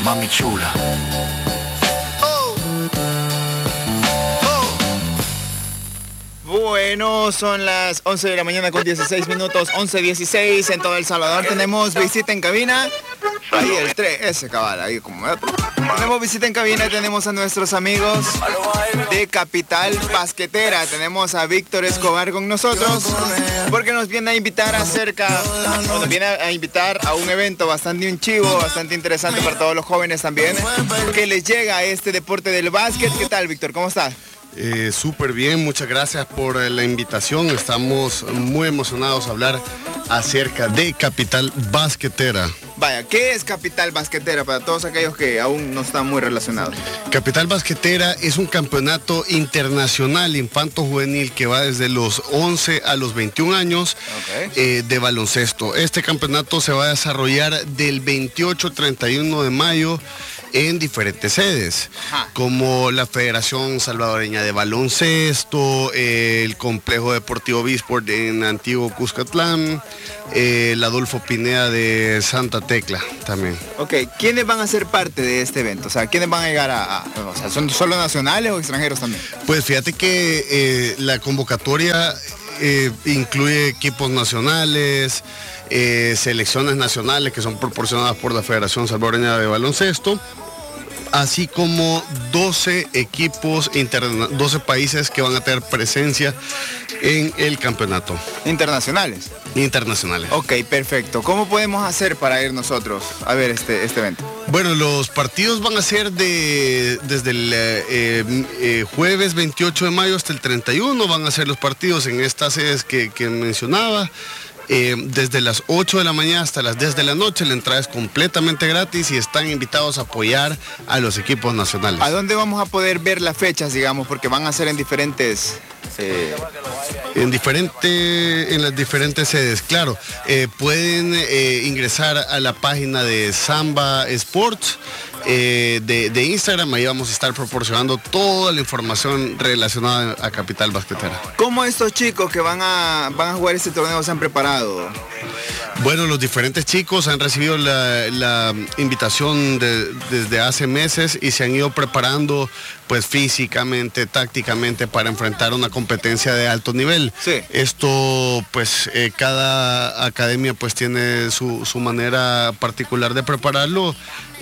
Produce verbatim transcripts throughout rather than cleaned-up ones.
Mami chula. Oh. Oh. Bueno, son las once de la mañana con dieciséis minutos, once dieciséis en todo El Salvador. Tenemos visita en cabina. Ahí el tres, ese cabal, ahí como otro. Tenemos visita en cabina, tenemos a nuestros amigos de Capital Basquetera. Tenemos a Víctor Escobar con nosotros porque nos viene a invitar acerca, o nos viene a invitar a un evento bastante un chivo, bastante interesante para todos los jóvenes también, que les llega a este deporte del básquet. ¿Qué tal, Víctor? ¿Cómo estás? Eh, Súper bien, muchas gracias por la invitación. Estamos muy emocionados a hablar acerca de Capital Basquetera. Vaya, ¿qué es Capital Basquetera para todos aquellos que aún no están muy relacionados? Capital Basquetera es un campeonato internacional infanto-juvenil que va desde los once a los veintiún años, okay. eh, de baloncesto. Este campeonato se va a desarrollar del veintiocho al treinta y uno de mayo en diferentes sedes, Ajá. como la Federación Salvadoreña de Baloncesto, eh, el Complejo Deportivo Bisport en Antiguo Cuscatlán, eh, el Adolfo Pineda de Santa Tecla también. Ok, ¿quiénes van a ser parte de este evento? O sea, ¿quiénes van a llegar a, a o sea, ¿son solo nacionales o extranjeros también? Pues fíjate que eh, la convocatoria eh, incluye equipos nacionales, eh, selecciones nacionales que son proporcionadas por la Federación Salvadoreña de Baloncesto, así como doce equipos, interna- doce países que van a tener presencia en el campeonato. ¿Internacionales? Internacionales. Ok, perfecto. ¿Cómo podemos hacer para ir nosotros a ver este, este evento? Bueno, los partidos van a ser de desde el eh, eh, jueves veintiocho de mayo hasta el treinta y uno, van a ser los partidos en estas sedes que, que mencionaba. Eh, desde las ocho de la mañana hasta las diez de la noche, la entrada es completamente gratis y están invitados a apoyar a los equipos nacionales. ¿A dónde vamos a poder ver las fechas, digamos? Porque van a ser en diferentes... Eh... En, diferente, en las diferentes sedes, claro. Eh, pueden eh, ingresar a la página de Samba Sports eh, de, de Instagram. Ahí vamos a estar proporcionando toda la información relacionada a Capital Basquetera. ¿Cómo estos chicos que van a, van a jugar este torneo se han preparado? Bueno, los diferentes chicos han recibido la, la invitación de, desde hace meses y se han ido preparando pues físicamente, tácticamente para enfrentar una competencia de alto nivel. Sí. Esto pues eh, cada academia pues tiene su, su manera particular de prepararlo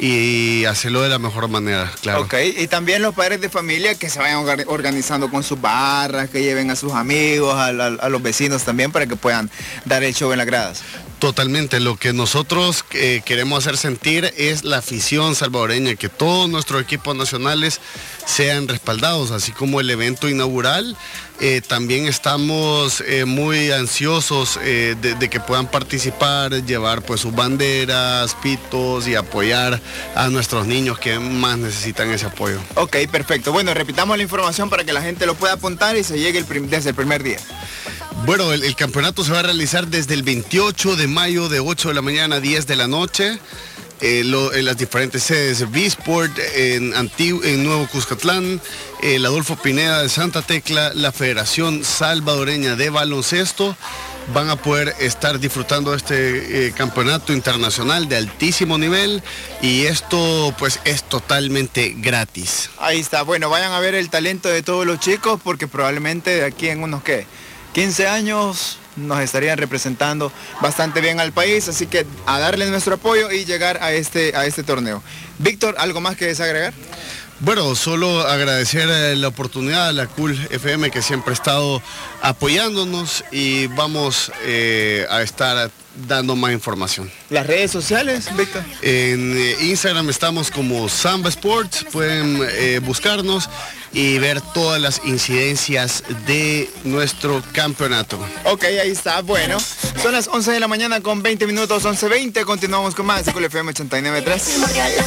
y hacerlo de la mejor manera, claro. Ok, y también los padres de familia que se vayan organizando con sus barras, que lleven a sus amigos, a, a, a los vecinos también para que puedan dar el show en las gradas. Totalmente, lo que nosotros eh, queremos hacer sentir es la afición salvadoreña, que todos nuestros equipos nacionales sean respaldados, así como el evento inaugural. Eh, también estamos eh, muy ansiosos eh, de, de que puedan participar, llevar pues sus banderas, pitos y apoyar a nuestros niños que más necesitan ese apoyo. Ok, perfecto. Bueno, repitamos la información para que la gente lo pueda apuntar y se llegue el prim- desde el primer día. Bueno, el, el campeonato se va a realizar desde el veintiocho de mayo de ocho de la mañana a diez de la noche. Eh, lo, en las diferentes sedes, Bisport, en, Antigu- en Nuevo Cuscatlán, el Adolfo Pineda de Santa Tecla, la Federación Salvadoreña de Baloncesto, van a poder estar disfrutando de este eh, campeonato internacional de altísimo nivel y esto pues es totalmente gratis. Ahí está, bueno, vayan a ver el talento de todos los chicos porque probablemente de aquí en unos, ¿qué? quince años nos estarían representando bastante bien al país, así que a darle nuestro apoyo y llegar a este, a este torneo. Víctor, ¿algo más que desagregar? Bueno, solo agradecer la oportunidad a la Cool F M que siempre ha estado apoyándonos y vamos eh, a estar dando más información. ¿Las redes sociales, Víctor? En eh, Instagram estamos como Samba Sports, pueden eh, buscarnos y ver todas las incidencias de nuestro campeonato. Ok, ahí está, bueno. Son las once de la mañana con veinte minutos, once veinte, continuamos con más de Cool F M ochenta y nueve punto tres.